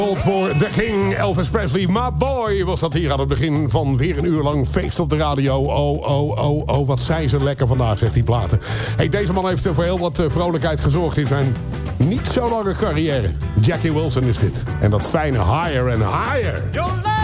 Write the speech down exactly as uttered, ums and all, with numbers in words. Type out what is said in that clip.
Voor The King, Elvis Presley, my boy, was dat hier aan het begin van weer een uur lang feest op de radio. Oh, oh, oh, oh, wat zijn ze lekker vandaag, zegt die platen. Hey, deze man heeft voor heel wat vrolijkheid gezorgd in zijn niet zo lange carrière. Jackie Wilson is dit. En dat fijne Higher and Higher.